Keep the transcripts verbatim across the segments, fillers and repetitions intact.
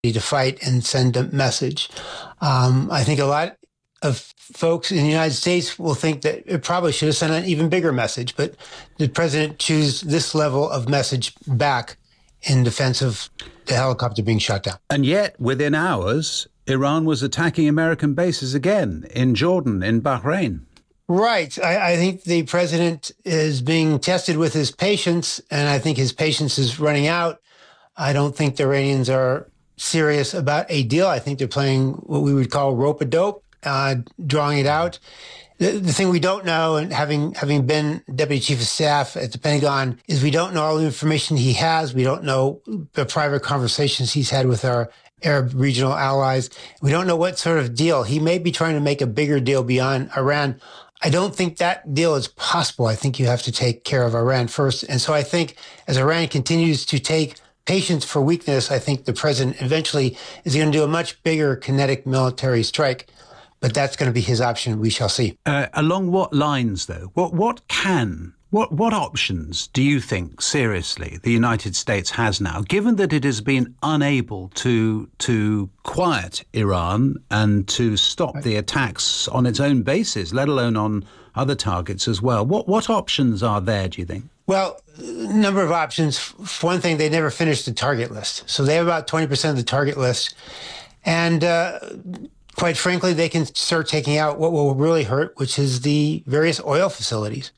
to fight and send a message. Um, I think a lot of folks in the United States will think that it probably should have sent an even bigger message, but the president choose this level of message back in defense of the helicopter being shot down. And yet, within hours, Iran was attacking American bases again in Jordan, in Bahrain. Right. I, I think the president is being tested with his patience, and I think his patience is running out. I don't think the Iranians are serious about a deal. I think they're playing what we would call rope-a-dope, uh, drawing it out. The, the thing we don't know, and having having been Deputy Chief of Staff at the Pentagon, is we don't know all the information he has. We don't know the private conversations he's had with our Arab regional allies. We don't know what sort of deal. He may be trying to make a bigger deal beyond Iran. I don't think that deal is possible. I think you have to take care of Iran first. And so I think as Iran continues to take patience for weakness, I think the president eventually is going to do a much bigger kinetic military strike. But that's going to be his option. We shall see. Uh, along what lines, though? What what can, what what options do you think, seriously, the United States has now, given that it has been unable to to quiet Iran and to stop right. the attacks on its own bases, let alone on other targets as well? What what options are there, do you think? Well, a number of options. For one thing, they never finished the target list. So they have about twenty percent of the target list. And uh, quite frankly, they can start taking out what will really hurt, which is the various oil facilities.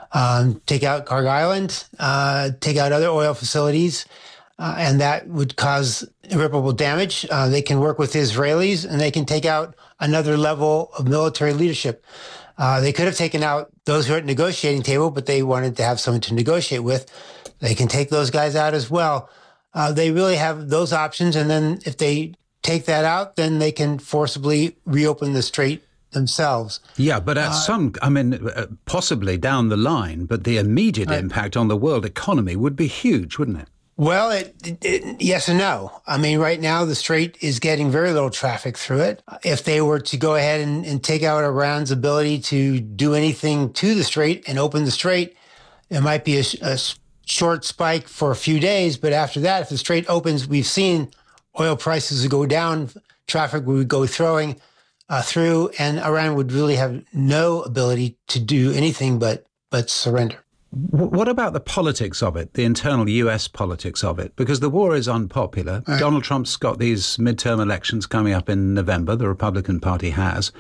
Um, take out Kharg Island, uh, take out other oil facilities, uh, and that would cause irreparable damage. Uh, they can work with the Israelis, and they can take out another level of military leadership. Uh, they could have taken out those who are at the negotiating table, but they wanted to have someone to negotiate with. They can take those guys out as well. Uh, they really have those options, and then if they take that out, then they can forcibly reopen the strait themselves. Yeah, but at uh, some, I mean, uh, possibly down the line, but the immediate right. impact on the world economy would be huge, wouldn't it? Well, it, it, it, yes and no. I mean, right now, the strait is getting very little traffic through it. If they were to go ahead and, and take out Iran's ability to do anything to the strait and open the strait, it might be a, a short spike for a few days. But after that, if the strait opens, we've seen oil prices would go down, traffic would go throwing uh, through, and Iran would really have no ability to do anything but but surrender. What about the politics of it, the internal U S politics of it? Because the war is unpopular. Right. Donald Trump's got these midterm elections coming up in November. The Republican Party has.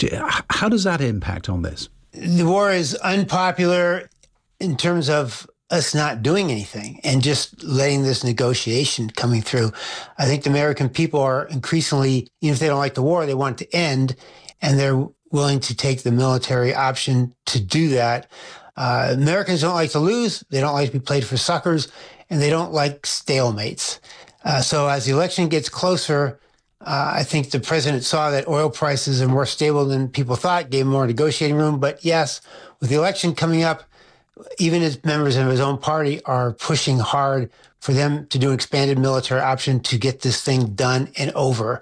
How does that impact on this? The war is unpopular in terms of us not doing anything and just letting this negotiation coming through. I think the American people are increasingly, even if they don't like the war, they want it to end, and they're willing to take the military option to do that. Uh, Americans don't like to lose. They don't like to be played for suckers, and they don't like stalemates. Uh, so as the election gets closer, uh, I think the president saw that oil prices are more stable than people thought, gave more negotiating room. But yes, with the election coming up, even as members of his own party are pushing hard for them to do an expanded military option to get this thing done and over.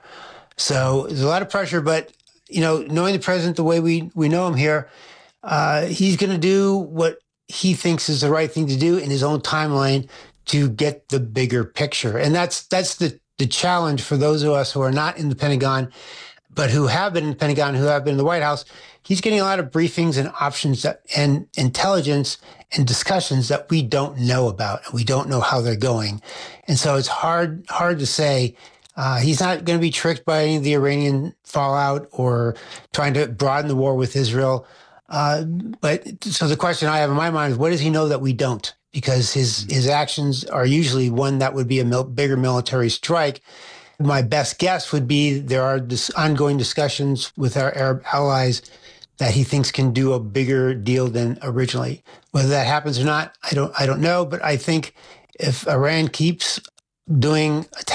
So there's a lot of pressure, but, you know, knowing the president the way we, we know him here, uh, he's going to do what he thinks is the right thing to do in his own timeline to get the bigger picture. And that's that's the, the challenge for those of us who are not in the Pentagon, but who have been in the Pentagon, who have been in the White House. He's getting a lot of briefings and options that, and intelligence and discussions that we don't know about, and we don't know how they're going. And so it's hard hard to say. Uh, he's not going to be tricked by any of the Iranian fallout or trying to broaden the war with Israel. Uh, but so the question I have in my mind is, what does he know that we don't? Because his his actions are usually one that would be a mil- bigger military strike. My best guess would be there are dis- ongoing discussions with our Arab allies that he thinks can do a bigger deal than originally. Whether that happens or not, I don't I don't know. But I think if Iran keeps doing attacks